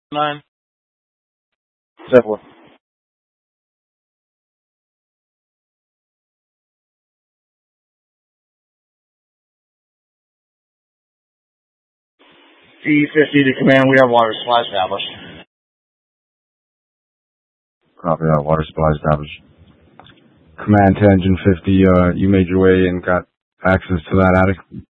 9. Zeppelin. C-50 to command, we have water supply established. Copy that, water supply established. Command to Engine 50, you made your way and got access to that attic?